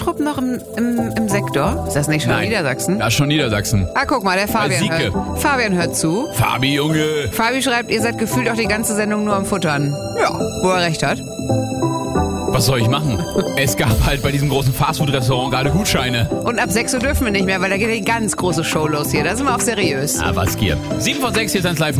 Trupp noch im Sektor? Ist das nicht schon Niedersachsen? Das ist schon Niedersachsen. Ah, guck mal, der Fabian Sieke. hört. Fabian hört zu. Fabi, Junge. Fabi schreibt, ihr seid gefühlt auch die ganze Sendung nur am Futtern. Ja, wo er recht hat. Was soll ich machen? Es gab halt bei diesem großen Fastfood-Restaurant gerade Gutscheine. Und ab 6 Uhr dürfen wir nicht mehr, weil da geht die ganz große Show los hier. Da sind wir auf seriös. Ah, was geht? 7 von 6, hier ist eins live.